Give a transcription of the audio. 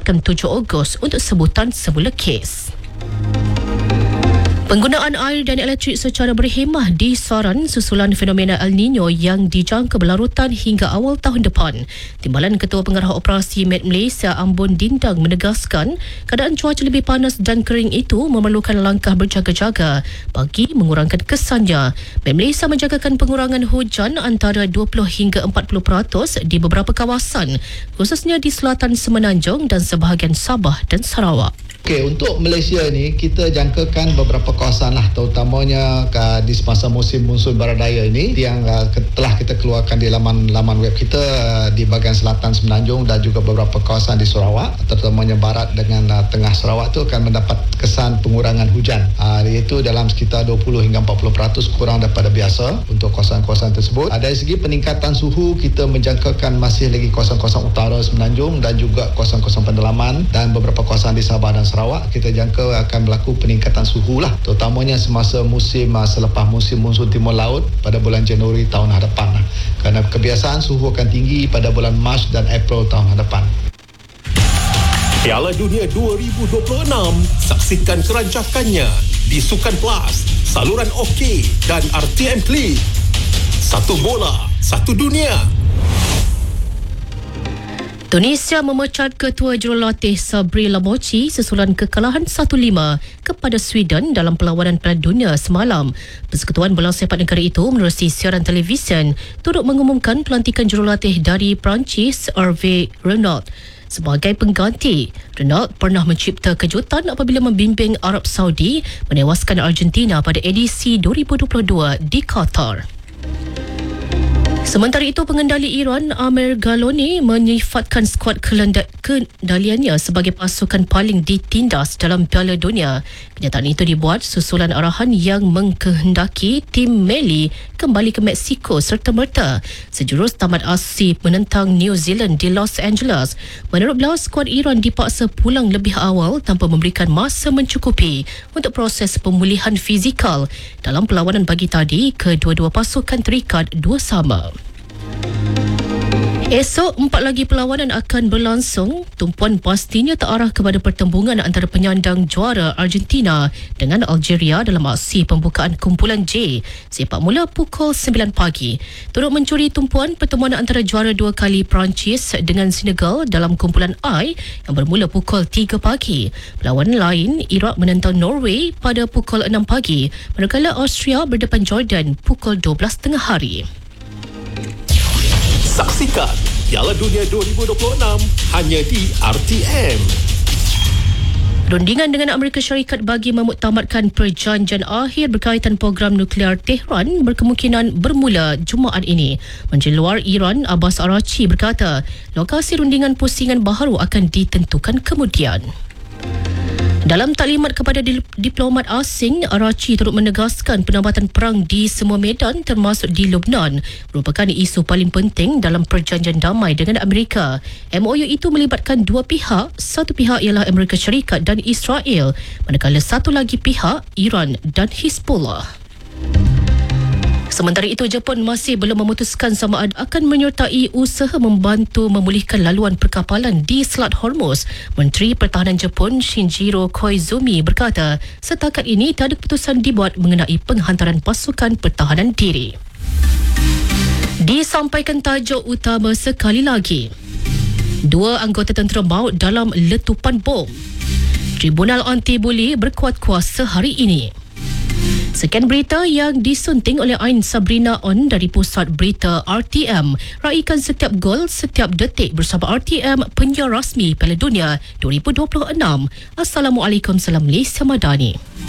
ditetapkan 7 Ogos untuk sebutan semula kes. Penggunaan air dan elektrik secara berhemah di Saran susulan fenomena El Nino yang dijangka berlarutan hingga awal tahun depan. Timbalan Ketua Pengarah Operasi Met Malaysia Ambon Dindang menegaskan keadaan cuaca lebih panas dan kering itu memerlukan langkah berjaga-jaga bagi mengurangkan kesannya. Met Malaysia menjagakan pengurangan hujan antara 20 hingga 40% di beberapa kawasan, khususnya di selatan Semenanjung dan sebahagian Sabah dan Sarawak. Okey, untuk Malaysia ni kita jangkakan beberapa kawasan lah, terutamanya di semasa musim monsun baradaya ini yang telah kita keluarkan di laman web kita di bahagian selatan Semenanjung dan juga beberapa kawasan di Sarawak, terutamanya barat dengan tengah Sarawak tu akan mendapat kesan pengurangan hujan, iaitu dalam sekitar 20 hingga 40% kurang daripada biasa untuk kawasan-kawasan tersebut. Dari segi peningkatan suhu, kita menjangkakan masih lagi kawasan-kawasan utara Semenanjung dan juga kawasan-kawasan pendalaman dan beberapa kawasan di Sabah dan Sarawak kita jangka akan berlaku peningkatan suhu lah, terutamanya semasa selepas musim monsun timur laut pada bulan Januari tahun hadapan lah. Kerana kebiasaan suhu akan tinggi pada bulan Mac dan April tahun hadapan. Piala Dunia 2026, saksikan kerancakannya di Sukan Plus, saluran OK dan RTM Klik. Satu bola, satu dunia. Tunisia memecat Ketua Jurulatih Sabri Lamouchi susulan kekalahan 1-5 kepada Sweden dalam perlawanan Piala Dunia semalam. Persekutuan Bola Sepak Negara itu menerusi siaran televisyen turut mengumumkan pelantikan jurulatih dari Perancis Hervé Renard sebagai pengganti. Renard pernah mencipta kejutan apabila membimbing Arab Saudi menewaskan Argentina pada edisi 2022 di Qatar. Sementara itu, pengendali Iran Amir Ghaloni menyifatkan skuad kendaliannya sebagai pasukan paling ditindas dalam Piala Dunia. Kenyataan itu dibuat susulan arahan yang mengkehendaki tim Meli kembali ke Mexico serta-merta sejurus tamat aksi menentang New Zealand di Los Angeles. Menurut beliau, skuad Iran dipaksa pulang lebih awal tanpa memberikan masa mencukupi untuk proses pemulihan fizikal. Dalam perlawanan pagi tadi, kedua-dua pasukan terikat 2-2. Esok, 4 lagi perlawanan akan berlangsung. Tumpuan pastinya terarah kepada pertembungan antara penyandang juara Argentina dengan Algeria dalam aksi pembukaan kumpulan J. Sepak mula pukul 9 pagi. Turut mencuri tumpuan pertemuan antara juara 2 kali Perancis dengan Senegal dalam kumpulan I yang bermula pukul 3 pagi. Perlawanan lain, Iraq menentang Norway pada pukul 6 pagi, manakala Austria berdepan Jordan pukul 12 tengah hari. Saksikan Piala Dunia 2026 hanya di RTM. Rundingan dengan Amerika Syarikat bagi memuktamadkan perjanjian akhir berkaitan program nuklear Tehran berkemungkinan bermula Jumaat ini. Menteri Luar Iran Abbas Araghchi berkata, lokasi rundingan pusingan baharu akan ditentukan kemudian. Dalam taklimat kepada diplomat asing, Araghchi turut menegaskan penambatan perang di semua medan termasuk di Lebanon merupakan isu paling penting dalam perjanjian damai dengan Amerika. MOU itu melibatkan dua pihak, satu pihak ialah Amerika Syarikat dan Israel, manakala satu lagi pihak Iran dan Hizbullah. Sementara itu, Jepun masih belum memutuskan sama ada akan menyertai usaha membantu memulihkan laluan perkapalan di Selat Hormuz. Menteri Pertahanan Jepun Shinjiro Koizumi berkata, setakat ini tak ada keputusan dibuat mengenai penghantaran pasukan pertahanan diri. Disampaikan tajuk utama sekali lagi. 2 anggota tentera maut dalam letupan bom. Tribunal Anti-Buli berkuat kuasa hari ini. Sekian berita yang disunting oleh Ain Sabrina On dari Pusat Berita RTM. Raikan setiap gol, setiap detik bersama RTM, penyiar rasmi Piala Dunia 2026. Assalamualaikum, salam Malaysia Madani.